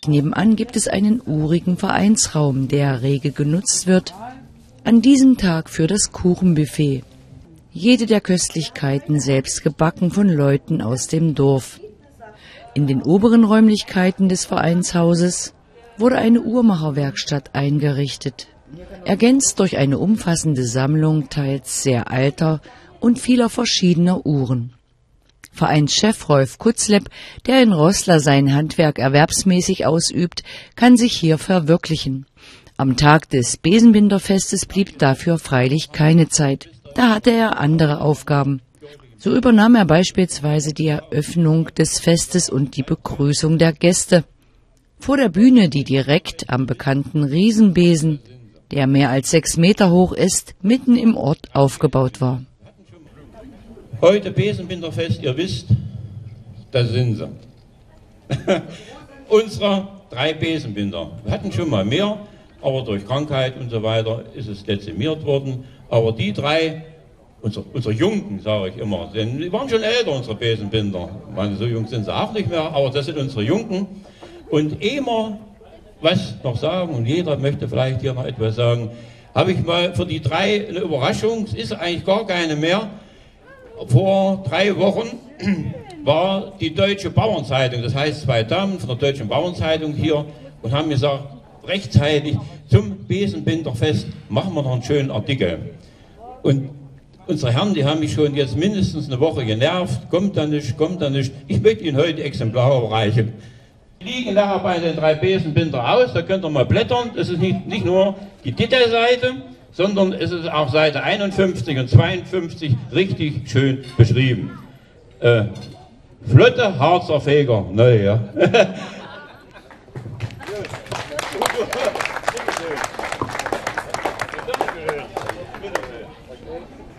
Nebenan gibt es einen urigen Vereinsraum, der rege genutzt wird, an diesem Tag für das Kuchenbuffet. Jede der Köstlichkeiten selbst gebacken von Leuten aus dem Dorf. In den oberen Räumlichkeiten des Vereinshauses wurde eine Uhrmacherwerkstatt eingerichtet, ergänzt durch eine umfassende Sammlung teils sehr alter und vieler verschiedener Uhren. Vereinschef Rolf Kutzlepp, der in Roßla sein Handwerk erwerbsmäßig ausübt, kann sich hier verwirklichen. Am Tag des Besenbinderfestes blieb dafür freilich keine Zeit. Da hatte er andere Aufgaben. So übernahm er beispielsweise die Eröffnung des Festes und die Begrüßung der Gäste. Vor der Bühne, die direkt am bekannten Riesenbesen, der mehr als 6 Meter hoch ist, mitten im Ort aufgebaut war. Heute Besenbinderfest, ihr wisst, da sind sie. Unsere 3 Besenbinder. Wir hatten schon mal mehr, aber durch Krankheit und so weiter ist es dezimiert worden. Aber die 3, unsere Jungen, sage ich immer, die waren schon älter, unsere Besenbinder. Meine, so jung sind sie auch nicht mehr, aber das sind unsere Jungen. Und immer was noch sagen, und jeder möchte vielleicht hier noch etwas sagen, habe ich mal für die 3 eine Überraschung, es ist eigentlich gar keine mehr. Vor 3 Wochen war die Deutsche Bauernzeitung, das heißt 2 Damen von der Deutschen Bauernzeitung hier und haben gesagt, rechtzeitig zum Besenbinderfest machen wir noch einen schönen Artikel. Und unsere Herren, die haben mich schon jetzt mindestens eine Woche genervt, kommt da nicht, kommt da nicht. Ich möchte Ihnen heute Exemplare überreichen. Die liegen nachher bei den 3 Besenbinder aus, da könnt ihr mal blättern. Das ist nicht nur die Titelseite, sondern es ist auch Seite 51 und 52 richtig schön beschrieben. Flotte Harzer Feger, neu, ja.